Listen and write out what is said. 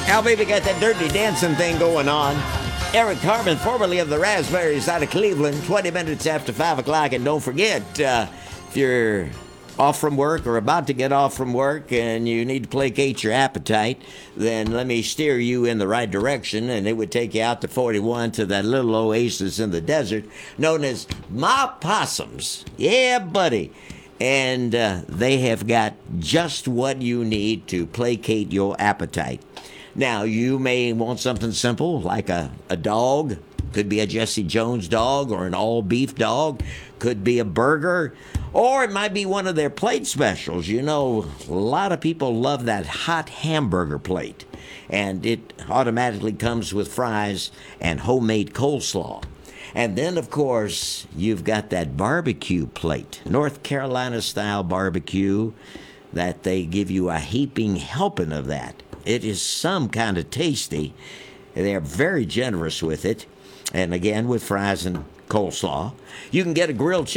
Now, baby, got that dirty dancing thing going on. Eric Carmen, formerly of the Raspberries out of Cleveland, 20 minutes after 5 o'clock. And don't forget, if you're off from work or about to get off from work and you need to placate your appetite, then let me steer you in the right direction, and it would take you out to 41 to that little oasis in the desert known as Ma Possums. Yeah, buddy. And they have got just what you need to placate your appetite. Now, you may want something simple like a dog. Could be a Jesse Jones dog or an all-beef dog. Could be a burger. Or it might be one of their plate specials. You know, a lot of people love that hot hamburger plate. And it automatically comes with fries and homemade coleslaw. And then, of course, you've got that barbecue plate, North Carolina-style barbecue, that they give you a heaping helping of that. It is some kind of tasty. They're very generous with it. And again, with fries and coleslaw. You can get a grilled chicken